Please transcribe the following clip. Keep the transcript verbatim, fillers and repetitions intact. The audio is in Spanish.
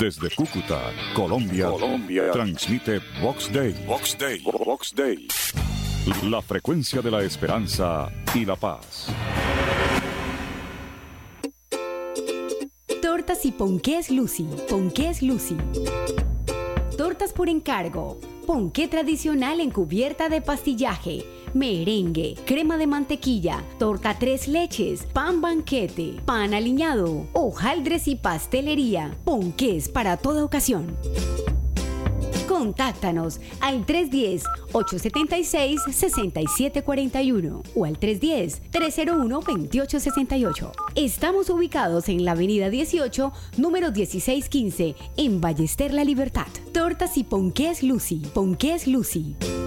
Desde Cúcuta, Colombia, Colombia, transmite Vox Day. Vox Day. Vox Day. La frecuencia de la esperanza y la paz. Tortas y ponqués Lucy. Ponqués Lucy. Tortas por encargo. Ponqué tradicional en cubierta de pastillaje, merengue, crema de mantequilla, torta tres leches, pan banquete, pan aliñado, hojaldres y pastelería. Ponqués para toda ocasión. Contáctanos al tres uno cero, ocho siete seis, seis siete cuatro uno o al tres uno cero, tres cero uno, dos ocho seis ocho. Estamos ubicados en la avenida dieciocho, número dieciséis quince, en Ballester La Libertad. Tortas y ponqués Lucy. Ponqués Lucy.